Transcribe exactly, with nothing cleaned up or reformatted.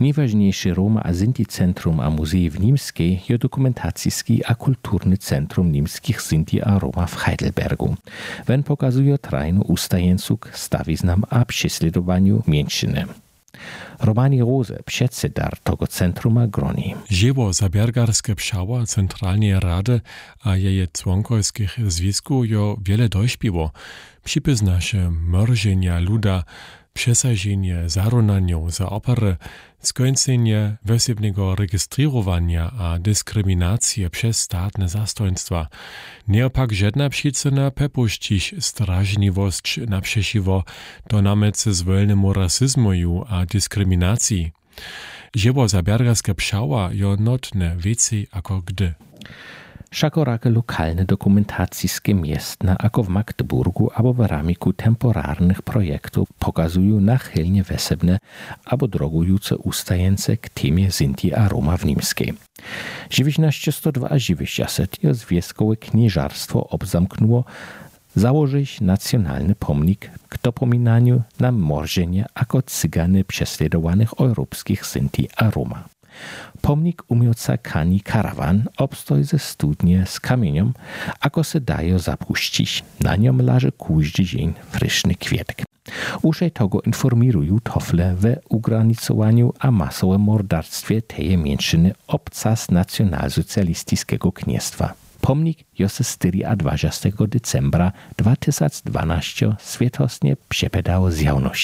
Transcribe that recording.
Najważniejszy Roma a Sinti Centrum a Muzej w Nimskiej je dokumentacyjski a kulturny centrum niemskich Sinti a Roma w Heidelbergu. Wen pokazuje trajnu ustajeńcuk stawiznam a prześladowaniu mniejszyny. Romani Rose, przedsedar tego centruma groni. Żywo zabiergarskie pszała Centralnej Rady a jej członkowskich związków jo wiele dośpiło. Przypyzna się mrożenia luda, przesażenie zaronaniu za opery, skończenie wesebnego rejestrowania a dyskryminacje przez statne zastojnictwa. Nieopak żadna przyczyna pepuścić strażliwość na przeciwo do namece zwolnemu rasizmu a dyskryminacji. Żywo zabiergarskie pszała jo notne więcej jako gdy. Wszakorakie lokalne dokumentacyjskie miestna, ako w Magdeburgu albo w ramiku temporarnych projektów pokazują nachylnie wesebne albo drogujące ustajence k temie Sinti a Roma w Nimskiej. dziewiętnaście sto dwa a dziewięćdziesiąt je związkowe knieżarstwo obzamknęło założyć nacjonalny pomnik k dopominaniu na morżenie jako cygany prześladowanych europejskich Sinti a Roma. Pomnik umieca kani karawan obstoj ze studnie z kamieniem, ako se daje zapuścić. Na niom leży każdy dzień friszny kwietek. Użej tego informują tofle we ugranicowaniu a masowym mordarstwie tej mniejszyny obcas nacjonalsocjalistycznego kniestwa. Pomnik jest dwudziestego decembra dwa tysiące dwanaście świetosnie przepedał z jawności.